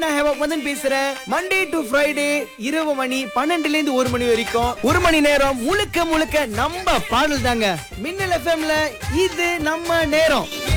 நான் ஹேவா மதன் பேசுறேன். Monday to Friday இரவு மணி 12ல இருந்து 1 மணி வரைக்கும் 1 மணி நேரம் முழுக்க முழுக்க நம்ம பாடல் தாங்க. மின்னல் எஃப்எம்ல இது நம்ம நேரம்.